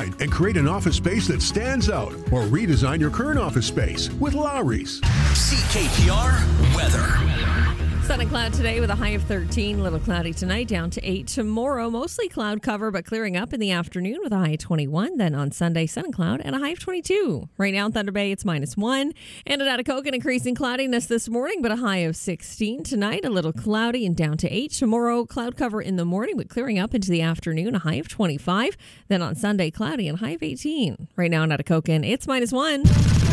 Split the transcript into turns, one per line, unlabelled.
design and create an office space that stands out, or redesign your current office space with Lowry's.
CKPR weather.
Sun and cloud today with a high of 13. A little cloudy tonight, down to 8. Tomorrow, mostly cloud cover, but clearing up in the afternoon with a high of 21. Then on Sunday, sun and cloud and a high of 22. Right now in Thunder Bay, it's -1. And at Atikokan, increasing cloudiness this morning, but a high of 16. Tonight, a little cloudy and down to 8. Tomorrow, cloud cover in the morning, but clearing up into the afternoon, a high of 25. Then on Sunday, cloudy and a high of 18. Right now in Atikokan, it's -1.